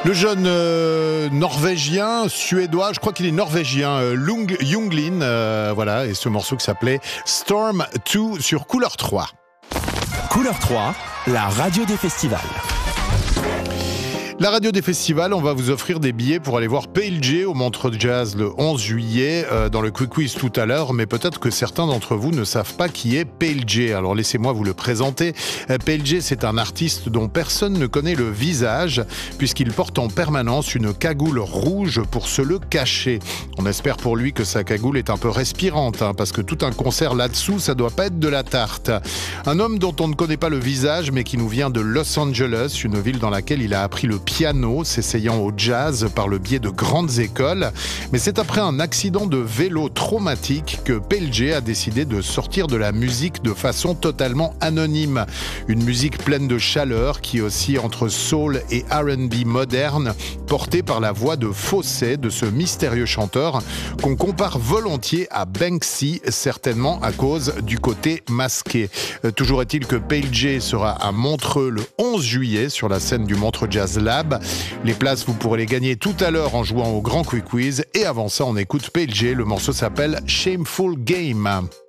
Le jeune norvégien, suédois, je crois qu'il est norvégien, Junglin, voilà, et ce morceau qui s'appelait Storm 2 sur Couleur 3. Couleur 3, la radio des festivals. La radio des festivals, on va vous offrir des billets pour aller voir Pale J au Montreux Jazz le 11 juillet dans le Quick Quiz tout à l'heure, mais peut-être que certains d'entre vous ne savent pas qui est Pale J. Alors laissez-moi vous le présenter. Pale J, c'est un artiste dont personne ne connaît le visage puisqu'il porte en permanence une cagoule rouge pour se le cacher. On espère pour lui que sa cagoule est un peu respirante, parce que tout un concert là-dessous, ça doit pas être de la tarte. Un homme dont on ne connaît pas le visage mais qui nous vient de Los Angeles, une ville dans laquelle il a appris le piano, s'essayant au jazz par le biais de grandes écoles. Mais c'est après un accident de vélo traumatique que Pale J a décidé de sortir de la musique de façon totalement anonyme. Une musique pleine de chaleur qui oscille entre soul et R&B moderne, portée par la voix de fausset de ce mystérieux chanteur qu'on compare volontiers à Banksy, certainement à cause du côté masqué. Toujours est-il que Pale J sera à Montreux le 11 juillet sur la scène du Montreux Jazz Lab. Les places, vous pourrez les gagner tout à l'heure en jouant au Grand Quick Quiz. Et avant ça, on écoute Pale J. Le morceau s'appelle Shameful Game.